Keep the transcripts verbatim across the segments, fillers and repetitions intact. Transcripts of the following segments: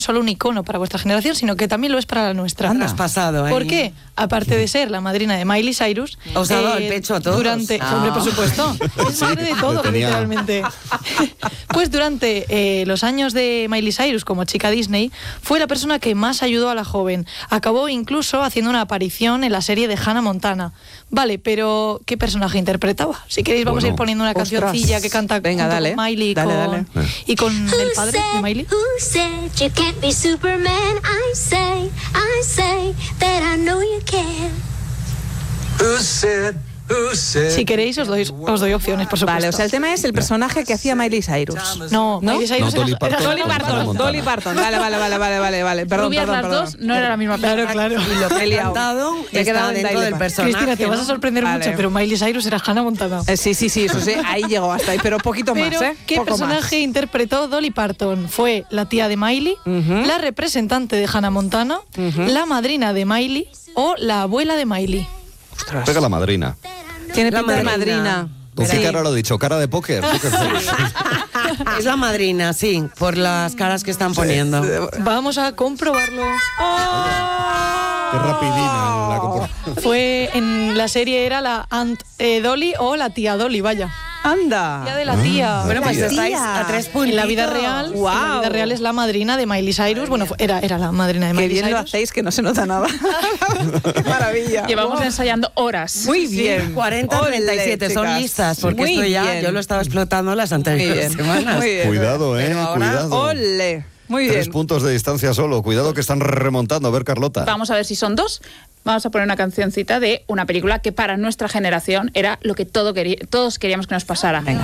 solo un icono para vuestra generación, sino que también lo es para la nuestra. Anda. Has pasado, ¿eh? ¿Por qué? Aparte de ser la madrina de Miley Cyrus... Os ha dado el pecho a todos. Durante, Ah. Hombre, por supuesto. Es madre de todo, tenía. literalmente. Pues durante eh, los años de Miley Cyrus como chica Disney, fue la persona que más ayudó a la joven. Acabó incluso haciendo una aparición en la serie de Hannah Montana. Vale, pero ¿qué personaje interpretaba? Si queréis vamos Bueno. a ir poniendo una Ostras. cancioncilla que canta Venga, junto dale. con Miley y Dale, con, dale. y con el padre de Miley. Who said you can't be Superman? I say, I say that I know you can. Who said, who said? Si queréis os doy, os doy opciones, por supuesto. Vale, o sea, el tema es el personaje que hacía Miley Cyrus. No, ¿No? Miley Cyrus No, Dolly era- Parton. era- Dolly Hannah Parton, Montana. Dolly Parton. Vale, vale, vale, vale, vale, vale. Perdón, Rubias perdón, las perdón. dos, no era la misma persona. Claro, claro. Y lo que Me he he liado. cantado Me he quedado está en dentro Dolly del Parton. personaje. Cristina, te vas a ¿no? sorprender Vale. mucho, pero Miley Cyrus era Hannah Montana. Eh, sí, sí, sí, eso sí, ahí llegó hasta ahí, pero poquito Pero, más, ¿eh? ¿qué Poco personaje más. interpretó Dolly Parton? Fue la tía de Miley, Ujú. la representante de Hannah Montana, Ujú. la madrina de Miley o la abuela de Miley. Ostras. Pega la madrina. Tiene La pinta de madrina. madrina. ¿Con qué Sí. cara lo he dicho? ¿Cara de póker? Póker face. Es la madrina, sí, por las caras que están poniendo. Vamos a comprobarlo. Qué rapidina la compro. Fue en la serie era la Aunt eh, Dolly o la tía Dolly, vaya. Anda. Tía de la tía. Bueno, pues Tía. estáis a tres puntitos. En la vida real, en la Guau. vida real es la madrina de Miley Cyrus. Bueno, fue- era, era la madrina de Qué Miley bien lo Cyrus. hacéis, que no se nota nada. Qué maravilla. Llevamos Wow. ensayando horas. Muy bien. cuarenta a treinta y siete, Ole, son chicas. listas, porque Muy esto ya bien. yo lo estaba explotando las Muy anteriores bien. semanas. Muy bien. Cuidado, eh. Pero ahora- Cuidado. Ole. Muy Tres bien. puntos de distancia solo. Cuidado que están remontando. A ver, Carlota. Vamos a ver si son dos. Vamos a poner una cancioncita de una película que para nuestra generación era lo que todo querí- todos queríamos que nos pasara. Venga.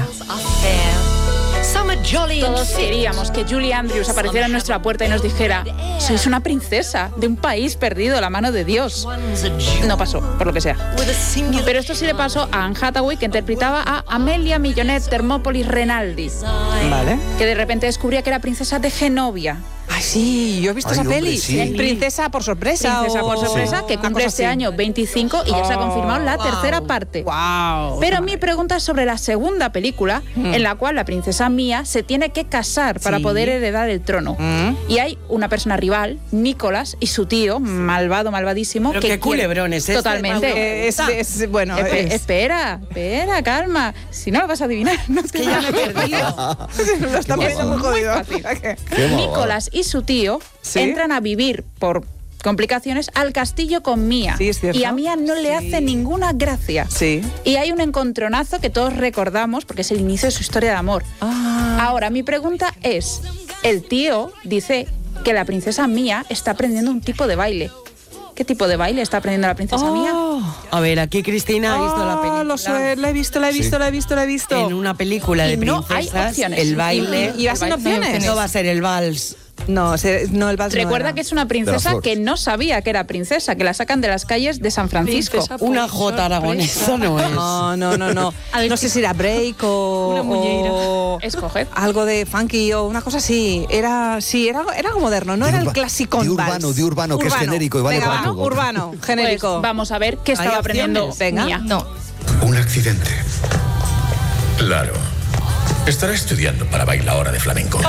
Todos queríamos que Julie Andrews apareciera en nuestra puerta y nos dijera: sois una princesa de un país perdido a la mano de Dios. No pasó, por lo que sea. Pero esto sí le pasó a Anne Hathaway, que interpretaba a Amelia Millonette Thermopolis Renaldi, Vale. que de repente descubría que era princesa de Genovia. Ay, sí, yo he visto Ay, esa hombre, peli. sí. Princesa por sorpresa. Princesa o- por sorpresa, que una cumple cosa este así. año veinticinco y ya se ha confirmado la Oh, tercera wow. parte. Wow. Pero mi pregunta es sobre la segunda película, Mm. en la cual la princesa Mía se tiene que casar para Sí. poder heredar el trono. Mm. Y hay una persona rival, Nicolás, y su tío, malvado, malvadísimo. Pero que qué quiere- culebrón es este, Totalmente. Pablo. Eh, es, es- bueno, Espe- es- Espera, espera, calma. Si no lo vas a adivinar, no Que ya me he perdido. lo está poniendo muy jodido. fácil. Qué malvado. Nicolás y su tío ¿Sí? entran a vivir por complicaciones al castillo con Mía. Sí, es cierto. Y a Mía no le hace ninguna gracia. Sí. Y hay un encontronazo que todos recordamos porque es el inicio de su historia de amor. Ah. Ahora, mi pregunta es, el tío dice que la princesa Mía está aprendiendo un tipo de baile. ¿Qué tipo de baile está aprendiendo la princesa Mía? A ver, aquí Cristina ha visto la Ah, película. lo sé, la he visto, la he visto, Sí. la he visto, la he visto. En una película de Y no hay princesas, opciones. el baile. ¿Y- y vas sin el baile- opciones? No va a ser el vals. No, se- no, el vals no Recuerda era. que es una De princesa las que flores. no sabía que era princesa, que la sacan de las calles de San Francisco. Princesa por Una jota aragonesa no es. No, no, no, no. No sé si era break o... Una muñeira. o Escoged. algo de funky o una cosa así. Era, sí, era, era algo moderno, no De era el urba- clásico de urbano, de urbano, que es genérico y vale Venga, para va, todo. urbano, genérico. Pues vamos a ver qué ¿Hay estaba aprendiendo opciones? Venga. Mía. No. Un accidente. Claro. Estará estudiando para bailadora de flamenco.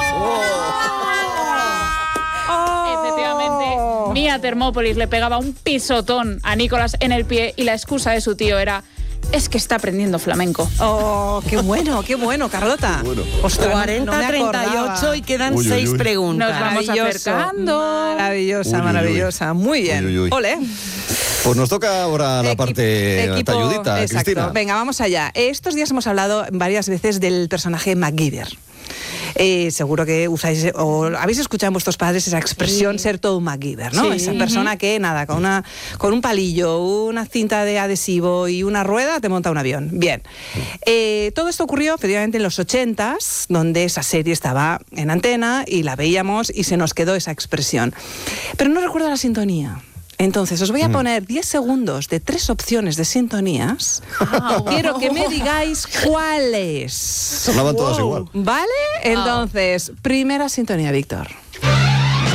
Efectivamente, Mía Thermopolis le pegaba un pisotón a Nicolás en el pie y la excusa de su tío era: es que está aprendiendo flamenco. Oh, qué bueno, qué bueno, Carlota. Bueno. Ostras, no cuarenta me a treinta y ocho acordaba. y quedan Uy, uy, seis uy. preguntas. Nos vamos Maravilloso, acercando. Maravillosa, Uy, uy, uy. maravillosa. Muy bien. Uy, uy, uy. Ole. Pues nos toca ahora la Equi- parte equipo- talludita, exacto. Cristina. Venga, vamos allá. Estos días hemos hablado varias veces del personaje MacGyver. Eh, seguro que usáis o habéis escuchado en vuestros padres esa expresión ser todo un MacGyver, ¿no? Sí. Esa persona que nada, con una con un palillo, una cinta de adhesivo y una rueda te monta un avión. Bien. Eh, todo esto ocurrió efectivamente en los ochentas, donde esa serie estaba en antena y la veíamos y se nos quedó esa expresión. Pero no recuerdo la sintonía. Entonces, os voy a poner diez segundos de tres opciones de sintonías. Quiero que me digáis cuáles. Sonaban todas igual. ¿Vale? Entonces, primera sintonía, Víctor.